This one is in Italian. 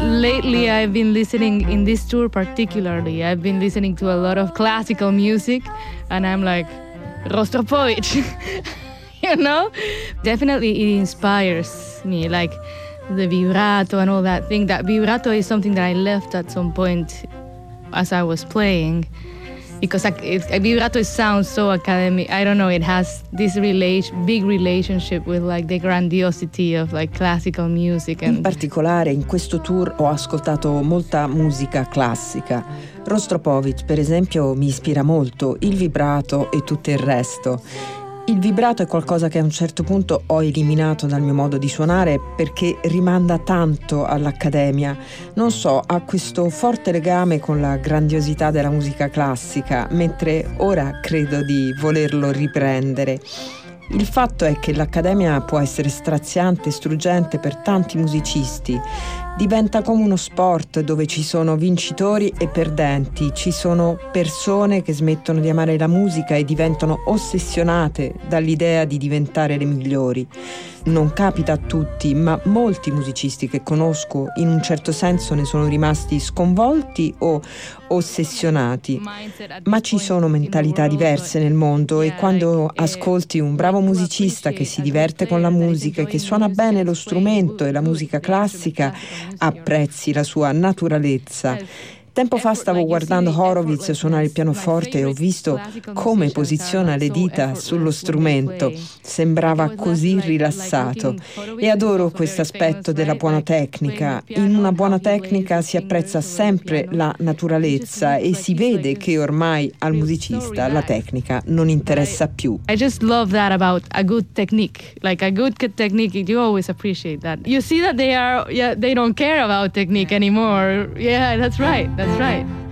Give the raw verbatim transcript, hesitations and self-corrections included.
lately I've been listening, in this tour particularly, I've been listening to a lot of classical music, and I'm like, Rostropovich, you know? Definitely it inspires me, like the vibrato and all that thing. That vibrato is something that I left at some point as I was playing, because it, a vibrato sounds so academic. I don't know, it has this relation, big relationship with like the grandiosity of like classical music. And in particolare in questo tour ho ascoltato molta musica classica. Rostropovich per esempio mi ispira molto, il vibrato e tutto il resto. Il vibrato è qualcosa che a un certo punto ho eliminato dal mio modo di suonare perché rimanda tanto all'accademia. Non so, ha questo forte legame con la grandiosità della musica classica, mentre ora credo di volerlo riprendere. Il fatto è che l'accademia può essere straziante e struggente per tanti musicisti. Diventa come uno sport dove ci sono vincitori e perdenti, ci sono persone che smettono di amare la musica e diventano ossessionate dall'idea di diventare le migliori. Non capita a tutti, ma molti musicisti che conosco in un certo senso ne sono rimasti sconvolti o ossessionati. Ma ci sono mentalità diverse nel mondo e quando ascolti un bravo musicista che si diverte con la musica e che suona bene lo strumento e la musica classica, apprezzi la sua naturalezza. Tempo fa stavo guardando Horowitz suonare il pianoforte e ho visto come posiziona le dita sullo strumento. Sembrava così rilassato e adoro questo aspetto della buona tecnica. In una buona tecnica si apprezza sempre la naturalezza e si vede che ormai al musicista la tecnica non interessa più. I just love that about a good technique. Like a good technique, you always appreciate that. You see that they are, yeah, they don't care about technique anymore. Yeah, that's right. That's right.